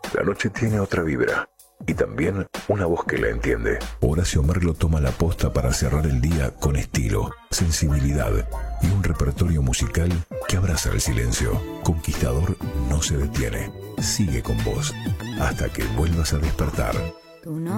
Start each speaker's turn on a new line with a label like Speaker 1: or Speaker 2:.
Speaker 1: La noche tiene otra vibra y también una voz que la entiende.
Speaker 2: Horacio Merlo toma la posta para cerrar el día con estilo, sensibilidad y un repertorio musical que abraza el silencio. Conquistador no se detiene, sigue con vos hasta que vuelvas a despertar.